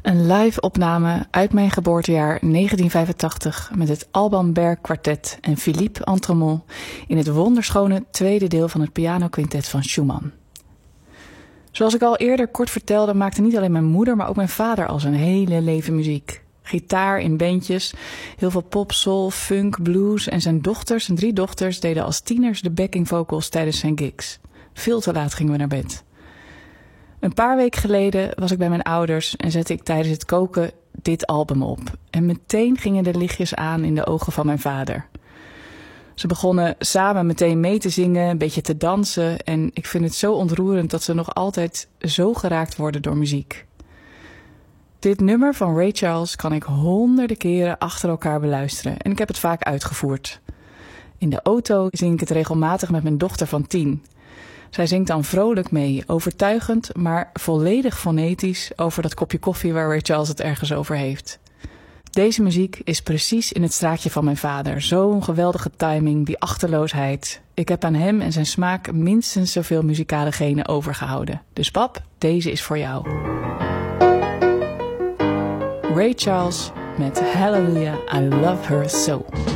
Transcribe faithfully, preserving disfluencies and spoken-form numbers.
Een live opname uit mijn geboortejaar negentien vijfentachtig met het Alban Berg Quartet en Philippe Entremont in het wonderschone tweede deel van het pianoquintet van Schumann. Zoals ik al eerder kort vertelde, maakte niet alleen mijn moeder, maar ook mijn vader al zijn hele leven muziek. Gitaar in bandjes, heel veel pop, soul, funk, blues en zijn dochters, zijn drie dochters, deden als tieners de backing vocals tijdens zijn gigs. Veel te laat gingen we naar bed. Een paar weken geleden was ik bij mijn ouders en zette ik tijdens het koken dit album op. En meteen gingen de lichtjes aan in de ogen van mijn vader. Ze begonnen samen meteen mee te zingen, een beetje te dansen. En ik vind het zo ontroerend dat ze nog altijd zo geraakt worden door muziek. Dit nummer van Ray Charles kan ik honderden keren achter elkaar beluisteren. En ik heb het vaak uitgevoerd. In de auto zing ik het regelmatig met mijn dochter van tien. Zij zingt dan vrolijk mee, overtuigend, maar volledig fonetisch over dat kopje koffie waar Ray Charles het ergens over heeft. Deze muziek is precies in het straatje van mijn vader. Zo'n geweldige timing, die achterloosheid. Ik heb aan hem en zijn smaak minstens zoveel muzikale genen overgehouden. Dus pap, deze is voor jou. Ray Charles met Hallelujah, I Love Her So.